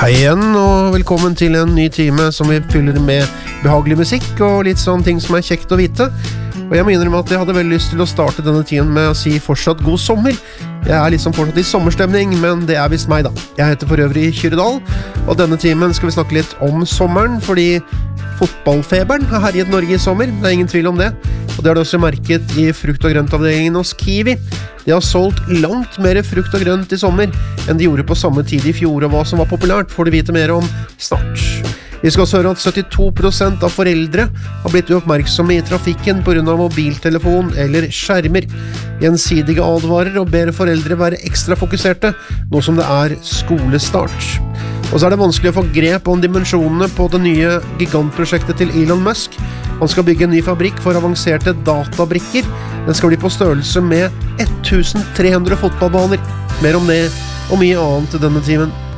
Hei igjen, og velkommen til en ny time som vi fyller med behagelig musikk og litt sånne ting som kjekt å vite. Og jeg må innrømme at jeg hadde veldig lyst til å starte denne tiden med å si fortsatt god sommer. Jeg liksom fortsatt i sommerstemning, men det visst meg da. Jeg heter for øvrig Kyrredal, og denne timen skal vi snakke litt om sommeren, fordi fotballfeberen har herjet Norge i sommer, det ingen tvil om det. Og det har du også merket i frukt- og grøntavdelingen hos Kiwi. De har solgt langt mer frukt og grønt i sommer enn de gjorde på samme tid i fjor, og hva som var populært får du vite mer om snart. Vi skal også høre at 72% av foreldre har blitt oppmerksomme i trafikken på grunn av mobiltelefon eller skjermer. Gjensidige advarer og ber foreldre være ekstra fokuserte, nå som det skolestart. Og så det vanskelig å få grep om dimensjonene på det nye gigantprosjektet til Elon Musk. Han skal bygge en ny fabrikk for avanserte databrikker. Den skal bli på størrelse med 1300 fotballbaner. Mer om det og mye annet i denne timen.